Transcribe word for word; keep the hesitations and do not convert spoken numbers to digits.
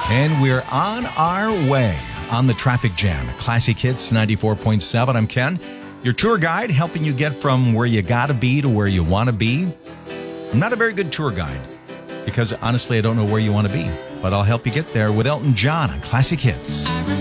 And we're on our way on the traffic jam. Classic Hits ninety-four point seven. I'm Ken, your tour guide, helping you get from where you gotta be to where you want to be. I'm not a very good tour guide because honestly, I don't know where you want to be, but I'll help you get there with Elton John on Classic Hits.